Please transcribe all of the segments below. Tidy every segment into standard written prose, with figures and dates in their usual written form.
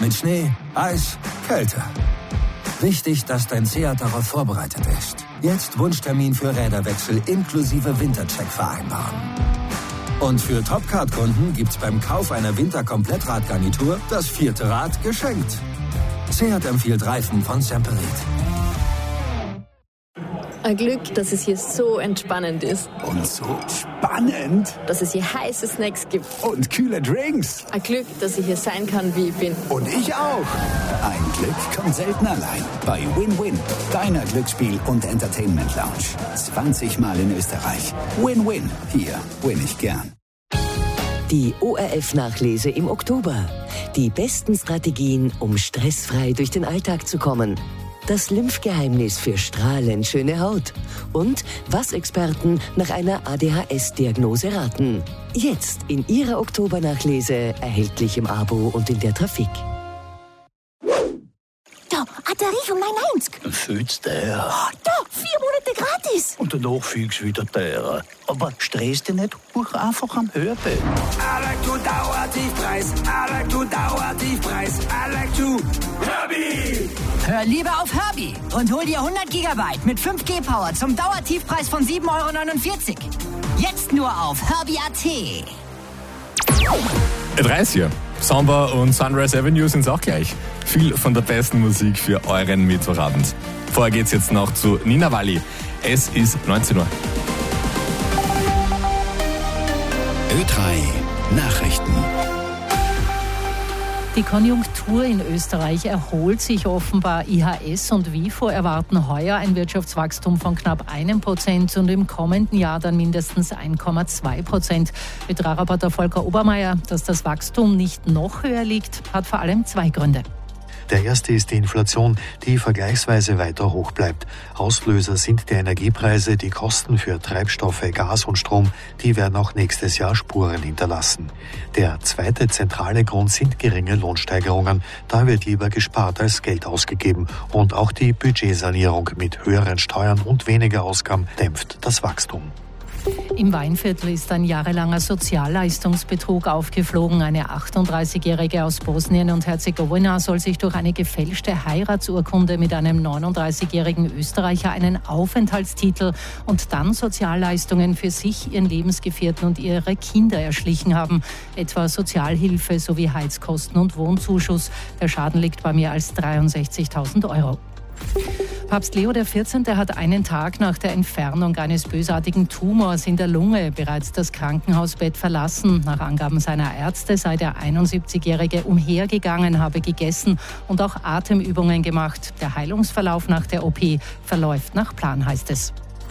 Mit Schnee, Eis, Kälte. Wichtig, dass dein Seat darauf vorbereitet ist. Jetzt Wunschtermin für Räderwechsel inklusive Wintercheck vereinbaren. Und für Topcard-Kunden gibt's beim Kauf einer Winter-Komplettradgarnitur das 4. Rad geschenkt. Seat empfiehlt Reifen von Semperit. Ein Glück, dass es hier so entspannend ist. Und so spannend. Dass es hier heiße Snacks gibt. Und kühle Drinks. Ein Glück, dass ich hier sein kann, wie ich bin. Und ich auch. Ein Glück kommt selten allein. Bei Win-Win, deiner Glücksspiel- und Entertainment-Lounge. 20 Mal in Österreich. Win-Win. Hier win ich gern. Die ORF-Nachlese im Oktober. Die besten Strategien, um stressfrei durch den Alltag zu kommen. Das Lymphgeheimnis für strahlend schöne Haut. Und was Experten nach einer ADHS-Diagnose raten. Jetzt in Ihrer Oktobernachlese, erhältlich im Abo und in der Trafik. Da, ein Tarif um 9,90. Fühlt's der? Oh, da, 4 Monate gratis. Und danach fühlst wieder der. Aber stress dich nicht, hoch einfach am Hörbild. I like to Dauertiefpreis. I like to Dauertiefpreis. I like to Herbie. Hör lieber auf Herbie und hol dir 100 Gigabyte mit 5G Power zum Dauertiefpreis von 7,49 €. Jetzt nur auf Herbie.at. 30. Samba und Sunrise Avenue sind auch gleich. Viel von der besten Musik für euren Mittwochabend. Vorher geht's jetzt noch zu Nina Walli. Es ist 19 Uhr. Ö3 Nachrichten. Die Konjunktur in Österreich erholt sich offenbar. IHS und WIFO erwarten heuer ein Wirtschaftswachstum von knapp 1% und im kommenden Jahr dann mindestens 1,2%. Betragreporter Volker Obermeier, dass das Wachstum nicht noch höher liegt, hat vor allem 2 Gründe. Der erste ist die Inflation, die vergleichsweise weiter hoch bleibt. Auslöser sind die Energiepreise, die Kosten für Treibstoffe, Gas und Strom, die werden auch nächstes Jahr Spuren hinterlassen. Der zweite zentrale Grund sind geringe Lohnsteigerungen. Da wird lieber gespart als Geld ausgegeben. Und auch die Budgetsanierung mit höheren Steuern und weniger Ausgaben dämpft das Wachstum. Im Weinviertel ist ein jahrelanger Sozialleistungsbetrug aufgeflogen. Eine 38-Jährige aus Bosnien und Herzegowina soll sich durch eine gefälschte Heiratsurkunde mit einem 39-jährigen Österreicher einen Aufenthaltstitel und dann Sozialleistungen für sich, ihren Lebensgefährten und ihre Kinder erschlichen haben. Etwa Sozialhilfe sowie Heizkosten und Wohnzuschuss. Der Schaden liegt bei mehr als 63.000 €. Papst Leo XIV. Hat einen Tag nach der Entfernung eines bösartigen Tumors in der Lunge bereits das Krankenhausbett verlassen. Nach Angaben seiner Ärzte sei der 71-Jährige umhergegangen, habe gegessen und auch Atemübungen gemacht. Der Heilungsverlauf nach der OP verläuft nach Plan, heißt es.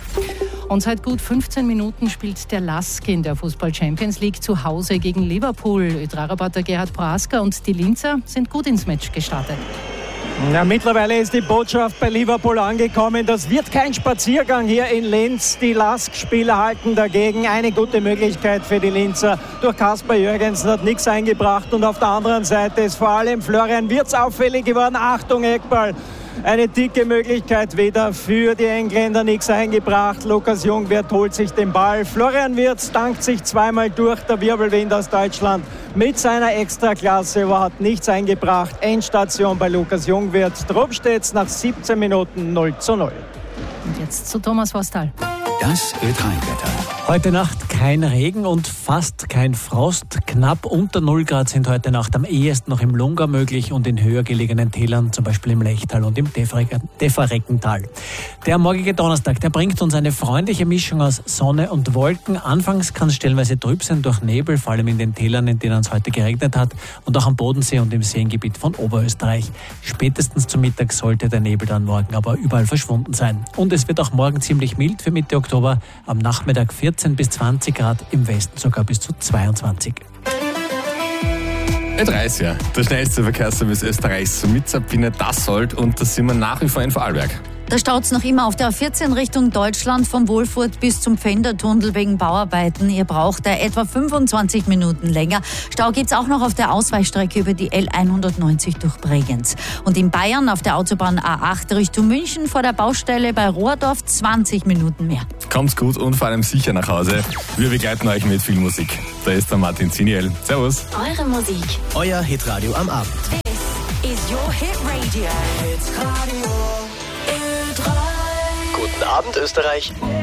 Und seit gut 15 Minuten spielt der LASK in der Fußball-Champions League zu Hause gegen Liverpool. Ö3-Reporter Gerhard Prohaska und die Linzer sind gut ins Match gestartet. Ja, mittlerweile ist die Botschaft bei Liverpool angekommen. Das wird kein Spaziergang hier in Linz. Die LASK-Spieler halten dagegen. Eine gute Möglichkeit für die Linzer. Durch Kasper Jürgensen hat nichts eingebracht. Und auf der anderen Seite ist vor allem Florian Wirtz auffällig geworden. Achtung, Eckball. Eine dicke Möglichkeit wieder für die Engländer, nichts eingebracht. Lukas Jungwirth holt sich den Ball. Florian Wirtz dankt sich zweimal durch. Der Wirbelwind aus Deutschland mit seiner Extraklasse, aber hat nichts eingebracht. Endstation bei Lukas Jungwirth. Drum steht's nach 17 Minuten 0:0. Und jetzt zu Thomas Vostal. Das Ö3-Wetter. Heute Nacht kein Regen und fast kein Frost. Knapp unter 0 Grad sind heute Nacht am ehesten noch im Lungau möglich und in höher gelegenen Tälern, zum Beispiel im Lechtal und im Deferreckental. Der morgige Donnerstag, der bringt uns eine freundliche Mischung aus Sonne und Wolken. Anfangs kann es stellenweise trüb sein durch Nebel, vor allem in den Tälern, in denen es heute geregnet hat und auch am Bodensee und im Seengebiet von Oberösterreich. Spätestens zum Mittag sollte der Nebel dann morgen aber überall verschwunden sein. Und es wird auch morgen ziemlich mild für Mitte Oktober. Am Nachmittag 14 bis 20 Grad, im Westen sogar bis zu 22. Ö3, der schnellste Verkehrsservice Österreichs mit Sabine Dassold und da sind wir nach wie vor in Vorarlberg. Da staut es noch immer auf der A14 Richtung Deutschland vom Wohlfurt bis zum Pfändertunnel wegen Bauarbeiten. Ihr braucht da etwa 25 Minuten länger. Stau gibt's auch noch auf der Ausweichstrecke über die L190 durch Bregenz. Und in Bayern auf der Autobahn A8 Richtung München vor der Baustelle bei Rohrdorf 20 Minuten mehr. Kommt's gut und vor allem sicher nach Hause. Wir begleiten euch mit viel Musik. Da ist der Martin Ziniel. Servus. Eure Musik. Euer Hitradio am Abend. is your hit radio. It's Radio Ö3. Guten Abend, Österreich.